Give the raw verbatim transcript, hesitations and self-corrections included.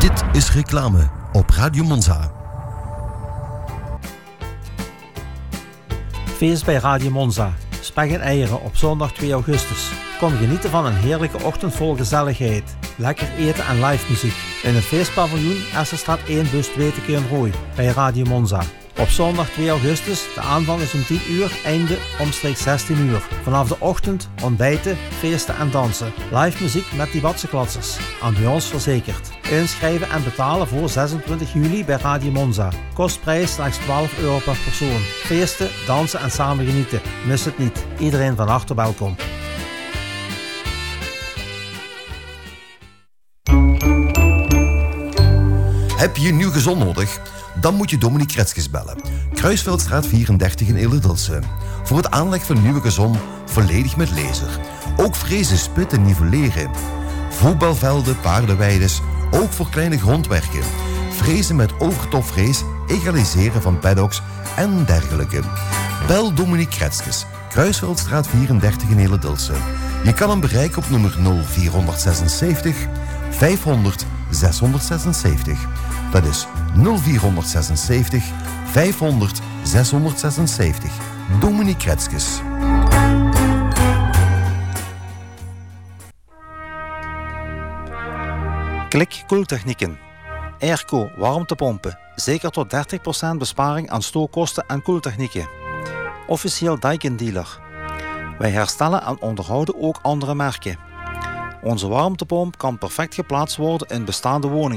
Dit is reclame op Radio Monza. Feest bij Radio Monza. Spek en eieren op zondag twee augustus. Kom genieten van een heerlijke ochtend vol gezelligheid. Lekker eten en live muziek. In het feestpaviljoen Essenstraat één bus twee te Keurne-Rooij bij Radio Monza. Op zondag twee augustus, de aanvang is om tien uur, einde omstreeks zestien uur. Vanaf de ochtend ontbijten, feesten en dansen. Live muziek met die Watse-klatsers. Ambiance verzekerd. Inschrijven en betalen voor zesentwintig juli bij Radio Monza. Kostprijs slechts twaalf euro per persoon. Feesten, dansen en samen genieten. Mis het niet. Iedereen van harte welkom. Heb je een nieuw gezond nodig? Dan moet je Dominique Kretskes bellen. Kruisveldstraat vierendertig in Illedilse. Voor het aanleg van een nieuwe gezon, volledig met laser. Ook frezen, spitten en nivelleren. Voetbalvelden, paardenweides, ook voor kleine grondwerken. Frezen met overtopvrees, egaliseren van paddocks en dergelijke. Bel Dominique Kretskes. Kruisveldstraat vierendertig in Illedilse. Je kan hem bereiken op nummer nul vier zesenzeventig vijfhonderd zeshonderdzesenzeventig. Dat is nul vier zesenzeventig vijfhonderd zeshonderdzesenzeventig. Dominique Kretskes. Klik Koeltechnieken. Airco warmtepompen. Zeker tot dertig procent besparing aan stookkosten en koeltechnieken. Officieel Daikin dealer. Wij herstellen en onderhouden ook andere merken. Onze warmtepomp kan perfect geplaatst worden in bestaande woningen.